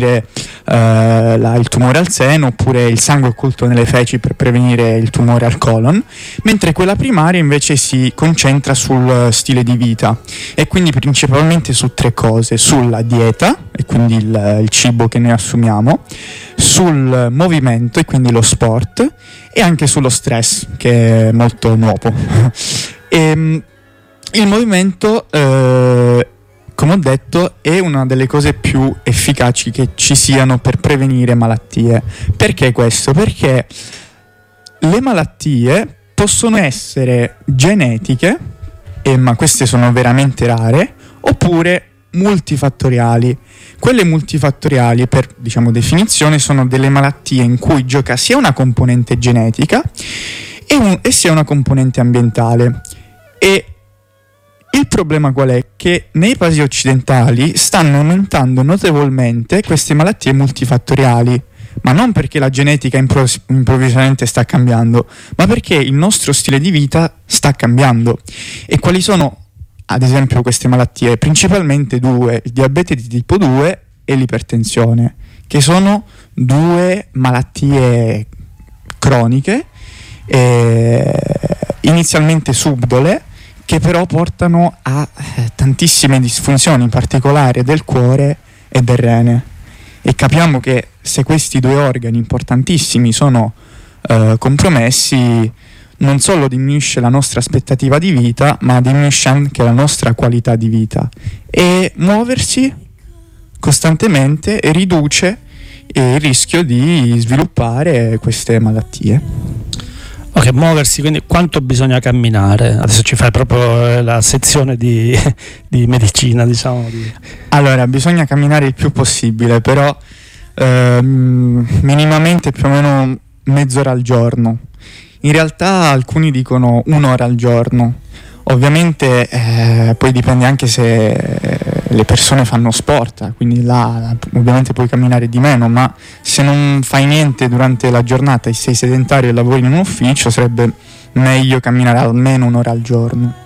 prevenire il tumore al seno, oppure il sangue occulto nelle feci per prevenire il tumore al colon, mentre quella primaria invece si concentra sul stile di vita e quindi principalmente su 3 cose: sulla dieta, e quindi il cibo che noi assumiamo, sul movimento, e quindi lo sport, e anche sullo stress, che è molto nuovo. Il movimento, come ho detto, è una delle cose più efficaci che ci siano per prevenire malattie. Perché questo? Perché le malattie possono essere genetiche, ma queste sono veramente rare, oppure multifattoriali. Quelle multifattoriali, per definizione, sono delle malattie in cui gioca sia una componente genetica e sia una componente ambientale. E il problema qual è? Che nei paesi occidentali stanno aumentando notevolmente queste malattie multifattoriali, ma non perché la genetica improvvisamente sta cambiando, ma perché il nostro stile di vita sta cambiando. E quali sono, ad esempio, queste malattie? Principalmente 2, il diabete di tipo 2 e l'ipertensione, che sono 2 malattie croniche, inizialmente subdole, che però portano a tantissime disfunzioni, in particolare del cuore e del rene. E capiamo che se questi 2 organi importantissimi sono compromessi, non solo diminuisce la nostra aspettativa di vita, ma diminuisce anche la nostra qualità di vita. E muoversi costantemente riduce il rischio di sviluppare queste malattie. Ok, muoversi, quindi quanto bisogna camminare? Adesso ci fai proprio la sezione di medicina, diciamo. Allora, bisogna camminare il più possibile, però minimamente più o meno mezz'ora al giorno. In realtà alcuni dicono 1 ora al giorno. Ovviamente poi dipende anche se le persone fanno sport, quindi là ovviamente puoi camminare di meno, ma se non fai niente durante la giornata e sei sedentario e lavori in un ufficio, sarebbe meglio camminare almeno 1 ora al giorno.